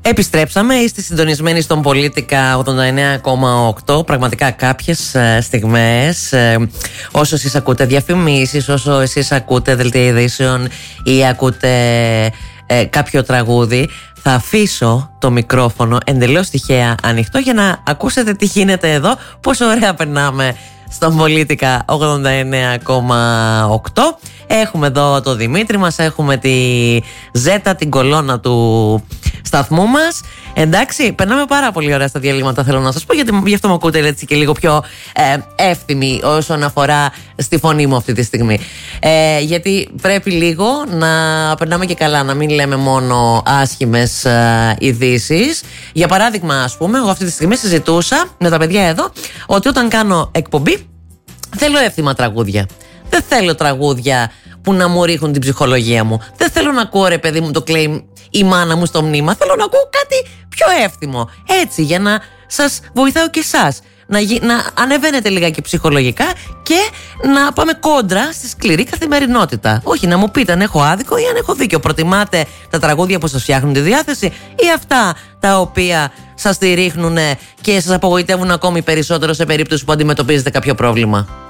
Επιστρέψαμε, είστε συντονισμένοι στον Πολίτικα 89,8. Πραγματικά κάποιες στιγμές, όσο εσείς ακούτε διαφημίσεις, όσο εσείς ακούτε δελτία ειδήσεων ή ακούτε κάποιο τραγούδι, θα αφήσω το μικρόφωνο εντελώς τυχαία ανοιχτό για να ακούσετε τι γίνεται εδώ, πόσο ωραία περνάμε στον Πολίτικα 89,8. Έχουμε εδώ το Δημήτρη μας, έχουμε τη Ζέτα, την κολόνα του σταθμού μας. Εντάξει, περνάμε πάρα πολύ ωραία στα διαλύματα, θέλω να σας πω, γιατί γι' αυτό με ακούτε έτσι και λίγο πιο εύθυμη όσον αφορά στη φωνή μου αυτή τη στιγμή. Γιατί πρέπει λίγο να περνάμε και καλά, να μην λέμε μόνο άσχημες ειδήσεις. Για παράδειγμα, ας πούμε, εγώ αυτή τη στιγμή συζητούσα με τα παιδιά εδώ ότι όταν κάνω εκπομπή θέλω εύθυμα τραγούδια. Δεν θέλω τραγούδια που να μου ρίχνουν την ψυχολογία μου. Δεν θέλω να ακούω, ρε παιδί μου, το κλαίει η μάνα μου στο μνήμα. Θέλω να ακούω κάτι πιο εύθυμο. Έτσι, για να σας βοηθάω και εσάς να ανεβαίνετε λιγάκι ψυχολογικά και να πάμε κόντρα στη σκληρή καθημερινότητα. Όχι να μου πείτε αν έχω άδικο ή αν έχω δίκιο. Προτιμάτε τα τραγούδια που σας φτιάχνουν τη διάθεση ή αυτά τα οποία σας τη ρίχνουν και σας απογοητεύουν ακόμη περισσότερο σε περίπτωση που αντιμετωπίζετε κάποιο πρόβλημα?